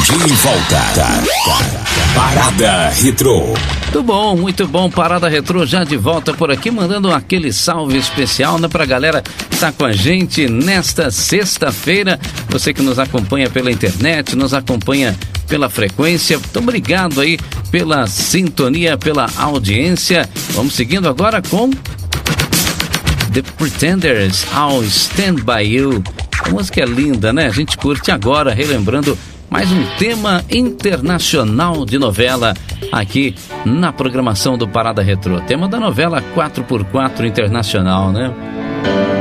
De volta. Parada Retrô. Muito bom, Parada Retrô já de volta por aqui, mandando aquele salve especial, né, pra galera que tá com a gente nesta sexta-feira. Você que nos acompanha pela internet, nos acompanha pela frequência, muito obrigado aí pela sintonia, pela audiência. Vamos seguindo agora com The Pretenders, I'll Stand By You. A música é linda, né? A gente curte agora, relembrando mais um tema internacional de novela aqui na programação do Parada Retrô. Tema da novela 4x4 Internacional, né?